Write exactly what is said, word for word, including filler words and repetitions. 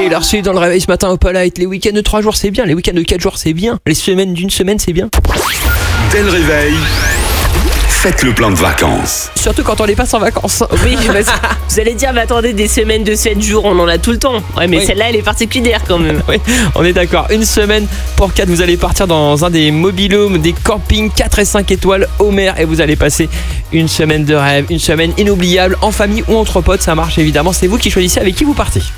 Taylor Swift dans le réveil ce matin au Polite. Les week-ends de trois jours c'est bien, les week-ends de quatre jours c'est bien, les semaines d'une semaine c'est bien. Dès le réveil, faites le plein de vacances. Surtout quand on les passe en vacances. Oui, parce que vous allez dire, mais attendez, des semaines de sept jours, on en a tout le temps. Ouais, mais Oui. celle-là, elle est particulière quand même. Oui, on est d'accord. Une semaine pour quatre, vous allez partir dans un des mobilhomes, des campings quatre et cinq étoiles au mer et vous allez passer une semaine de rêve, une semaine inoubliable en famille ou entre potes. Ça marche évidemment, c'est vous qui choisissez avec qui vous partez.